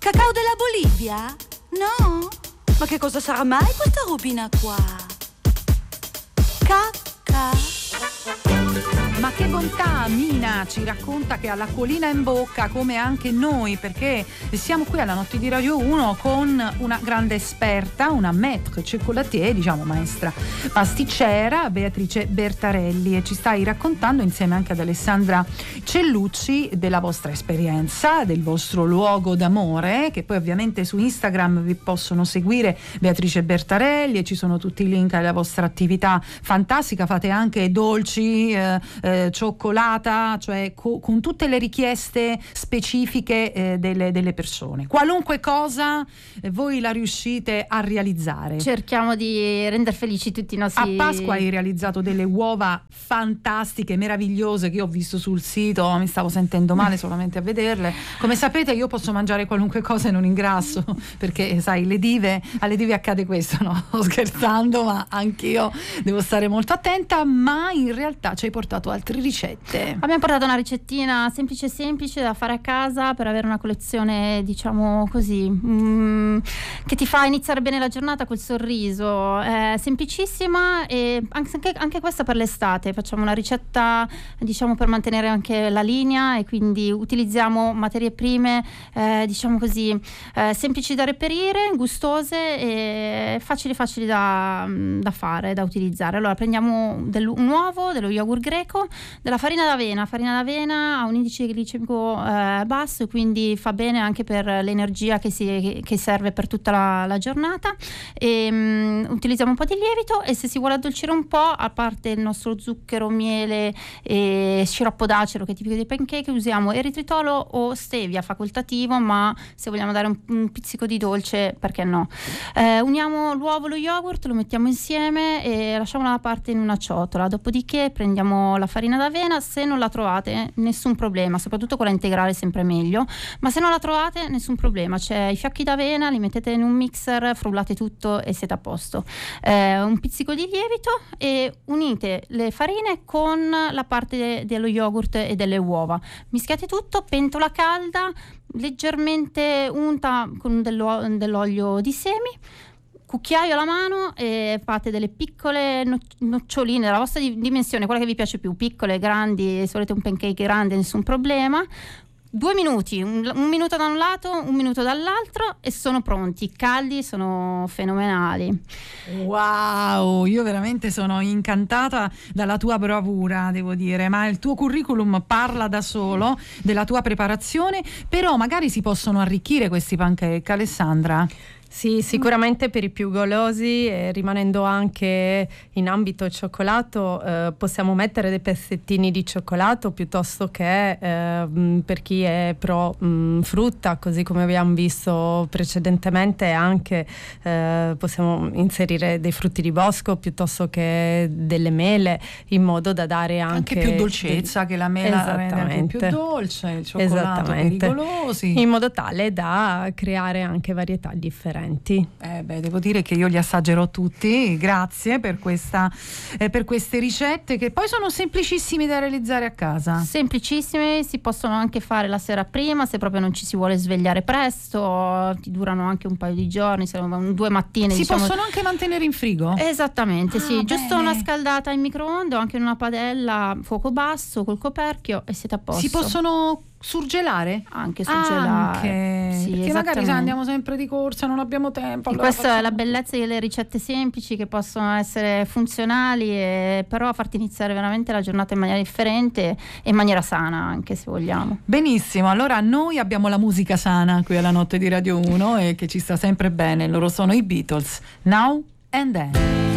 Cacao della Bolivia? No? Ma che cosa sarà mai questa robina qua? Cacca. Ma che bontà! Mina ci racconta che ha l'acquolina in bocca come anche noi, perché siamo qui alla Notte di Radio 1 con una grande esperta, una maître chocolatier, diciamo maestra pasticcera, Beatrice Bertarelli, e ci stai raccontando insieme anche ad Alessandra Cellucci della vostra esperienza, del vostro luogo d'amore, che poi ovviamente su Instagram vi possono seguire, Beatrice Bertarelli, e ci sono tutti i link alla vostra attività fantastica. Fate anche dolci, cioccolata, cioè con tutte le richieste specifiche delle persone. Qualunque cosa voi la riuscite a realizzare. Cerchiamo di rendere felici tutti i nostri... A Pasqua hai realizzato delle uova fantastiche, meravigliose, che io ho visto sul sito, mi stavo sentendo male solamente a vederle. Come sapete io posso mangiare qualunque cosa e non ingrasso, perché sai, alle dive accade questo, no? Sto scherzando, ma anch'io devo stare molto attenta. Ma in realtà ci hai portato altre ricette. Abbiamo portato una ricettina semplice da fare a casa per avere una collezione, diciamo così, che ti fa iniziare bene la giornata col sorriso. Semplicissima, e anche questa per l'estate. Facciamo una ricetta, diciamo, per mantenere anche la linea, e quindi utilizziamo materie prime, diciamo così, semplici da reperire, gustose e facili da fare, da utilizzare. Allora prendiamo un uovo, dello yogurt greco, della farina d'avena ha un indice glicemico basso, e quindi fa bene anche per l'energia che serve per tutta la giornata. Utilizziamo un po' di lievito, e se si vuole addolcire un po', a parte il nostro zucchero, miele e sciroppo d'acero che è tipico dei pancake, usiamo eritritolo o stevia, facoltativo, ma se vogliamo dare un pizzico di dolce, perché no. Uniamo l'uovo e lo yogurt, lo mettiamo insieme e lasciamolo da parte in una ciotola. Dopodiché prendiamo la farina d'avena. Se non la trovate, nessun problema, soprattutto quella integrale è sempre meglio, ma se non la trovate, nessun problema, c'è i fiocchi d'avena, li mettete in un mixer, frullate tutto e siete a posto. Un pizzico di lievito, e unite le farine con la parte dello yogurt e delle uova, mischiate tutto, pentola calda, leggermente unta con dell'olio di semi, cucchiaio alla mano, e fate delle piccole noccioline della vostra dimensione, quella che vi piace più, piccole, grandi. Se volete un pancake grande, nessun problema. 2 minuti, un minuto da un lato, un minuto dall'altro, e sono pronti, caldi, sono fenomenali. Wow, io veramente sono incantata dalla tua bravura, devo dire, ma il tuo curriculum parla da solo della tua preparazione. Però magari si possono arricchire questi pancake, Alessandra? Sì, sicuramente per i più golosi, rimanendo anche in ambito cioccolato, possiamo mettere dei pezzettini di cioccolato, piuttosto che per chi è pro frutta, così come abbiamo visto precedentemente, anche possiamo inserire dei frutti di bosco piuttosto che delle mele, in modo da dare anche più dolcezza, che la mela rende anche più dolce, il cioccolato per i golosi, in modo tale da creare anche varietà differenti. Devo dire che io li assaggerò tutti. Grazie per queste ricette, che poi sono semplicissime da realizzare a casa. Semplicissime, si possono anche fare la sera prima, se proprio non ci si vuole svegliare presto, ti durano anche un paio di giorni, 2 mattine. Si possono anche mantenere in frigo? Esattamente, sì, giusto una scaldata in microonde o anche in una padella a fuoco basso col coperchio, e siete a posto. Si possono surgelare? Anche surgelare, sì, perché magari andiamo sempre di corsa, non abbiamo tempo. Allora questa è la bellezza delle ricette semplici, che possono essere funzionali, però farti iniziare veramente la giornata in maniera differente e in maniera sana, anche se vogliamo. Benissimo, allora noi abbiamo la musica sana qui alla Notte di Radio 1, e che ci sta sempre bene. Loro sono i Beatles, Now and Then.